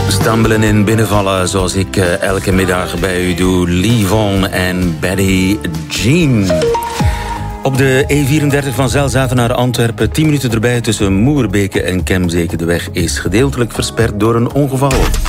Stambelen en binnenvallen, zoals ik elke middag bij u doe. Livon en Betty Jean. Op de E34 van Zelzaten naar Antwerpen, 10 minuten erbij tussen Moerbeke en Kemzeke. De weg is gedeeltelijk versperd door een ongeval.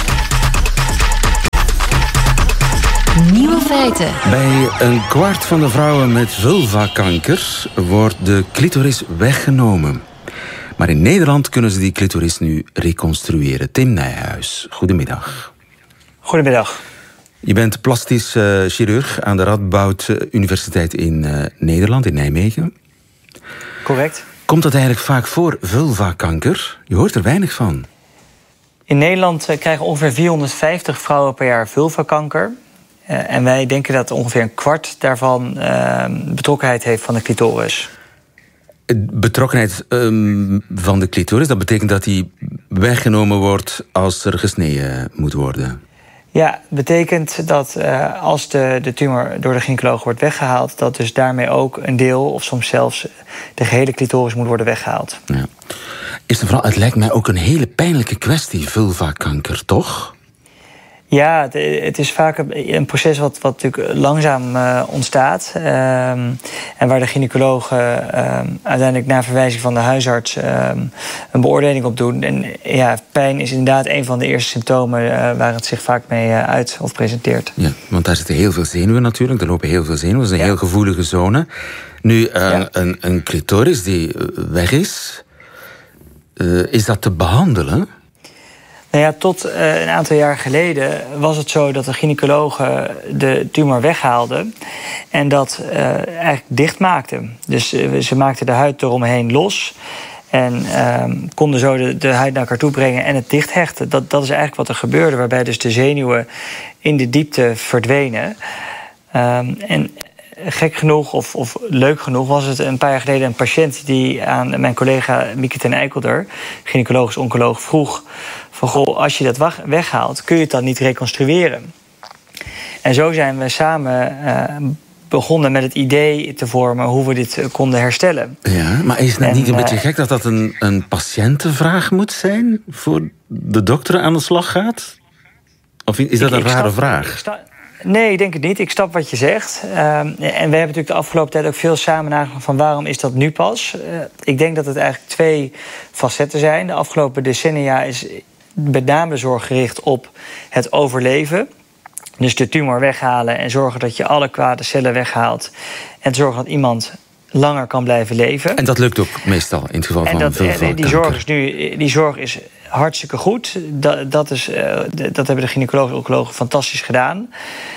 Nieuwe feiten. Bij een kwart van de vrouwen met vulvakanker wordt de clitoris weggenomen. Maar in Nederland kunnen ze die clitoris nu reconstrueren. Tim Nijhuis, goedemiddag. Goedemiddag. Je bent plastisch chirurg aan de Radboud Universiteit in Nederland, in Nijmegen. Correct. Komt dat eigenlijk vaak voor, vulvakanker? Je hoort er weinig van. In Nederland krijgen ongeveer 450 vrouwen per jaar vulvakanker. En wij denken dat ongeveer een kwart daarvan betrokkenheid heeft van de clitoris. Betrokkenheid van de clitoris, dat betekent dat die weggenomen wordt als er gesneden moet worden? Ja, betekent dat als de tumor door de gynaecoloog wordt weggehaald, dat dus daarmee ook een deel, of soms zelfs de gehele clitoris moet worden weggehaald. Ja. Het lijkt mij ook een hele pijnlijke kwestie, vulvakanker, toch? Ja, het is vaak een proces wat natuurlijk langzaam ontstaat. En waar de gynaecologen uiteindelijk na verwijzing van de huisarts een beoordeling op doen. En ja, pijn is inderdaad een van de eerste symptomen waar het zich vaak mee uit of presenteert. Ja, want daar zitten heel veel zenuwen natuurlijk. Er lopen heel veel zenuwen. Dat is een heel gevoelige zone. Nu, een clitoris die weg is dat te behandelen? Nou ja, tot een aantal jaar geleden was het zo dat de gynaecologen de tumor weghaalden en dat eigenlijk dichtmaakten. Dus ze maakten de huid eromheen los en konden zo de huid naar elkaar toe brengen en het dichthechten. Dat is eigenlijk wat er gebeurde, waarbij dus de zenuwen in de diepte verdwenen. En gek genoeg of leuk genoeg was het een paar jaar geleden een patiënt die aan mijn collega Mieke ten Eikelder, gynaecologisch-oncoloog, vroeg van goh, als je dat weghaalt, kun je het dan niet reconstrueren? En zo zijn we samen begonnen met het idee te vormen hoe we dit konden herstellen. Ja, maar is het niet een beetje gek dat dat een patiëntenvraag moet zijn voor de dokter aan de slag gaat? Of is dat een rare vraag? Nee, ik denk het niet. Ik snap wat je zegt. En we hebben natuurlijk de afgelopen tijd ook veel samen nagedacht van waarom is dat nu pas? Ik denk dat het eigenlijk twee facetten zijn. De afgelopen decennia is met name de zorg gericht op het overleven. Dus de tumor weghalen en zorgen dat je alle kwade cellen weghaalt. En zorgen dat iemand langer kan blijven leven. En dat lukt ook meestal in het geval van vulvakanker. Die zorg is hartstikke goed. Dat hebben de gynaecologen fantastisch gedaan.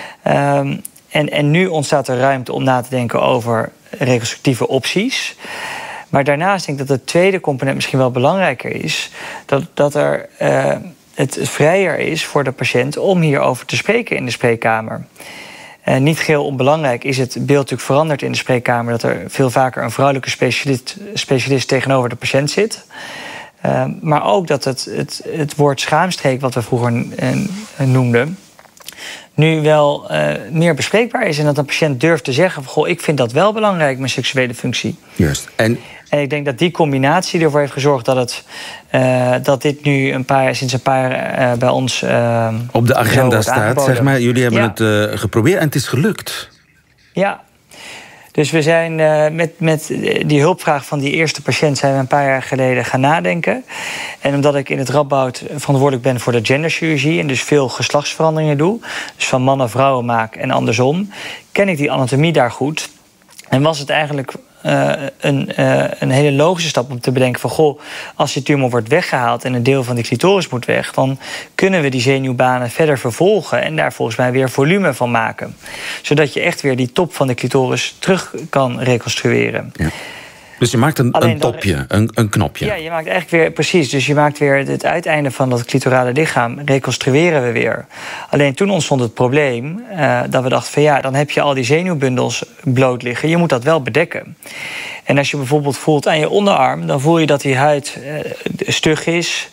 En nu ontstaat er ruimte om na te denken over reconstructieve opties. Maar daarnaast denk ik dat de tweede component misschien wel belangrijker is. Dat er het vrijer is voor de patiënt om hierover te spreken in de spreekkamer. Niet geheel onbelangrijk is het beeld natuurlijk veranderd in de spreekkamer, dat er veel vaker een vrouwelijke specialist tegenover de patiënt zit. Maar ook dat het woord schaamstreek, wat we vroeger noemden, nu wel meer bespreekbaar is. En dat een patiënt durft te zeggen van goh, ik vind dat wel belangrijk, mijn seksuele functie. Juist. En ik denk dat die combinatie ervoor heeft gezorgd dat dit nu sinds een paar jaar bij ons op de agenda staat, zeg maar. Jullie hebben het geprobeerd en het is gelukt. Ja. Dus we zijn met die hulpvraag van die eerste patiënt zijn we een paar jaar geleden gaan nadenken. En omdat ik in het Radboud verantwoordelijk ben voor de genderchirurgie en dus veel geslachtsveranderingen doe, dus van mannen vrouwen maak en andersom, ken ik die anatomie daar goed. En was het eigenlijk een hele logische stap om te bedenken van goh, als die tumor wordt weggehaald en een deel van die clitoris moet weg, dan kunnen we die zenuwbanen verder vervolgen en daar volgens mij weer volume van maken. Zodat je echt weer die top van de clitoris terug kan reconstrueren. Ja. Dus je maakt een topje, een knopje. Ja, je maakt eigenlijk weer, precies. Dus je maakt weer het uiteinde van dat clitorale lichaam, reconstrueren we weer. Alleen toen ontstond het probleem dat we dachten van ja, dan heb je al die zenuwbundels bloot liggen. Je moet dat wel bedekken. En als je bijvoorbeeld voelt aan je onderarm, dan voel je dat die huid stug is,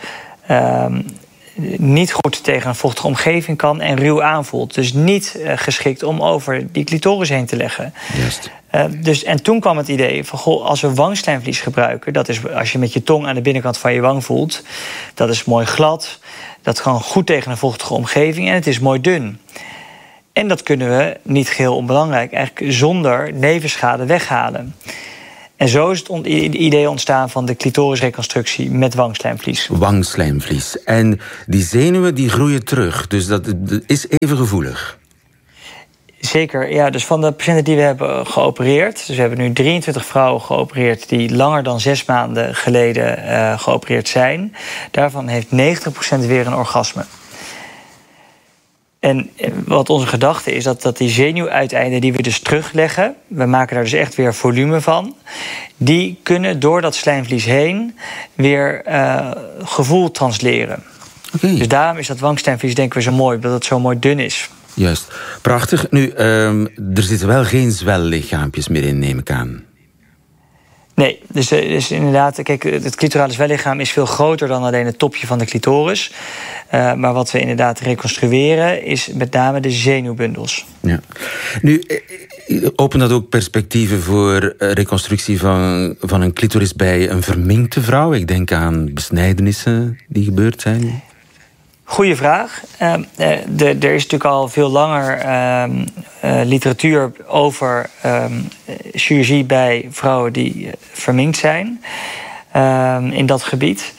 niet goed tegen een vochtige omgeving kan en ruw aanvoelt. Dus niet geschikt om over die clitoris heen te leggen. Juist. En toen kwam het idee van goh, als we wangslijmvlies gebruiken, dat is als je met je tong aan de binnenkant van je wang voelt, dat is mooi glad. Dat kan goed tegen een vochtige omgeving en het is mooi dun. En dat kunnen we, niet geheel onbelangrijk, eigenlijk zonder nevenschade weghalen. En zo is het idee ontstaan van de clitorisreconstructie met wangslijmvlies. Wangslijmvlies. En die zenuwen die groeien terug, dus dat is even gevoelig. Zeker, ja. Dus van de patiënten die we hebben geopereerd... dus we hebben nu 23 vrouwen geopereerd... die langer dan 6 maanden geleden geopereerd zijn. Daarvan heeft 90% weer een orgasme. En wat onze gedachte is, dat die zenuwuiteinden die we dus terugleggen... we maken daar dus echt weer volume van... die kunnen door dat slijmvlies heen weer gevoel transleren. Okay. Dus daarom is dat wangslijmvlies denken we zo mooi... omdat het zo mooi dun is. Juist. Prachtig. Nu, er zitten wel geen zwellichaampjes meer in, neem ik aan. Nee, dus inderdaad, kijk, het clitorale zwellichaam is veel groter dan alleen het topje van de clitoris. Maar wat we inderdaad reconstrueren is met name de zenuwbundels. Ja. Nu, opent dat ook perspectieven voor reconstructie van een clitoris bij een verminkte vrouw? Ik denk aan besnijdenissen die gebeurd zijn. Goeie vraag. Er is natuurlijk al veel langer literatuur over chirurgie bij vrouwen die verminkt zijn in dat gebied.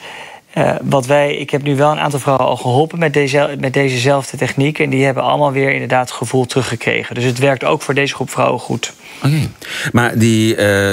Ik heb nu wel een aantal vrouwen al geholpen met dezezelfde techniek. En die hebben allemaal weer inderdaad gevoel teruggekregen. Dus het werkt ook voor deze groep vrouwen goed. Oké. Maar die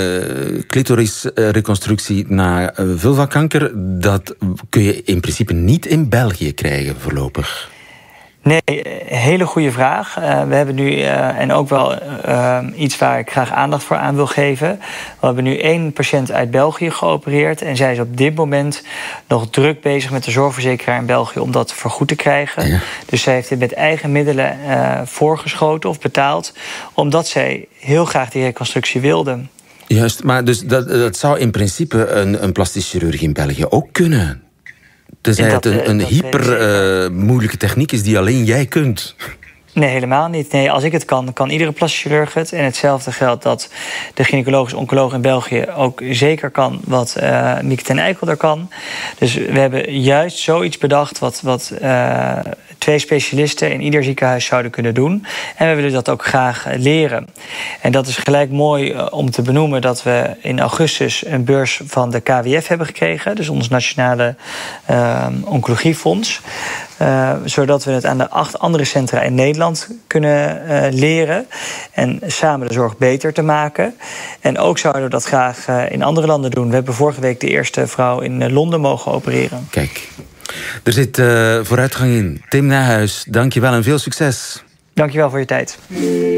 clitorisreconstructie na vulvakanker... dat kun je in principe niet in België krijgen voorlopig. Nee, hele goede vraag. We hebben nu, en ook wel iets waar ik graag aandacht voor aan wil geven... we hebben nu 1 patiënt uit België geopereerd... en zij is op dit moment nog druk bezig met de zorgverzekeraar in België... om dat vergoed te krijgen. Ja. Dus zij heeft dit met eigen middelen voorgeschoten of betaald... omdat zij heel graag die reconstructie wilde. Juist, maar dus dat zou in principe een plastisch chirurg in België ook kunnen... Tenzij het een hyper moeilijke techniek is die alleen jij kunt. Nee, helemaal niet. Nee, als ik het kan iedere plastisch chirurg het. En hetzelfde geldt dat de gynaecologisch-oncoloog in België ook zeker kan... wat Mieke ten Eikel er kan. Dus we hebben juist zoiets bedacht... wat 2 specialisten in ieder ziekenhuis zouden kunnen doen. En we willen dat ook graag leren. En dat is gelijk mooi om te benoemen... dat we in augustus een beurs van de KWF hebben gekregen. Dus ons Nationale Oncologiefonds. Zodat we het aan de 8 andere centra in Nederland kunnen leren. En samen de zorg beter te maken. En ook zouden we dat graag in andere landen doen. We hebben vorige week de eerste vrouw in Londen mogen opereren. Kijk, er zit vooruitgang in. Tim Nijhuis, dank je wel en veel succes. Dank je wel voor je tijd.